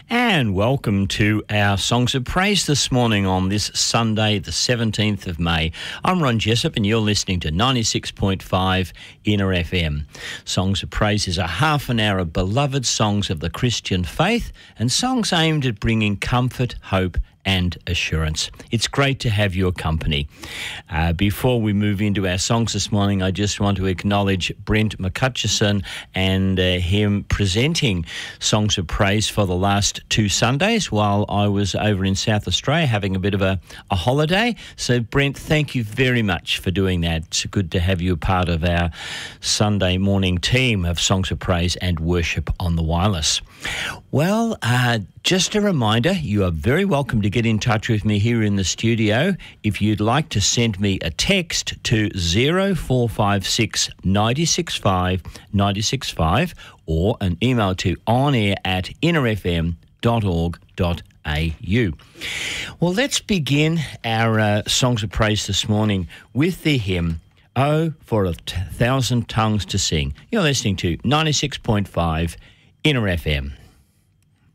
And welcome to our Songs of Praise this morning on this Sunday, the 17th of May. I'm Ron Jessup and you're listening to 96.5 Inner FM. Songs of Praise is a half an hour of beloved songs of the Christian faith and songs aimed at bringing comfort, hope and assurance. It's great to have your company. Before we move into our songs this morning, I just want to acknowledge Brent McCutcheon and him presenting Songs of Praise for the last two Sundays while I was over in South Australia having a bit of a holiday. So, Brent, thank you very much for doing that. It's good to have you a part of our Sunday morning team of Songs of Praise and Worship on the Wireless. Well, just a reminder, you are very welcome to get in touch with me here in the studio. If you'd like to send me a text to 0456 965 965 or an email to onair@innerfm.org.au. Well, let's begin our Songs of Praise this morning with the hymn, Oh, for a Thousand Tongues to Sing. You're listening to 96.5 Inner FM.